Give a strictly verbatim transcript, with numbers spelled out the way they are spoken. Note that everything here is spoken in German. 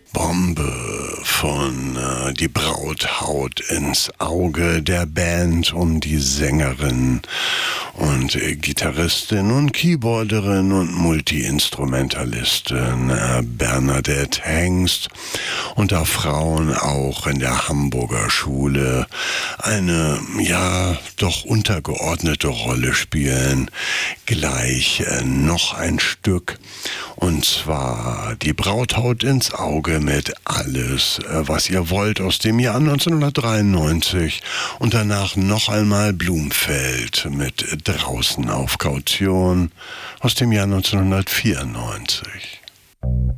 Bombe von äh, Die Braut haut ins Auge, der Band um die Sängerin und äh, Gitarristin und Keyboarderin und Multi-Instrumentalistin äh, Bernadette Hengst, unter Frauen auch in der Hamburger Schule eine, ja, doch untergeordnete Rolle spielen. Gleich äh, noch ein Stück, und zwar Die Braut haut ins Auge mit Alles, was ihr wollt, aus dem Jahr neunzehnhundertdreiundneunzig, und danach noch einmal Blumfeld mit Draußen auf Kaution aus dem Jahr neunzehnhundertvierundneunzig.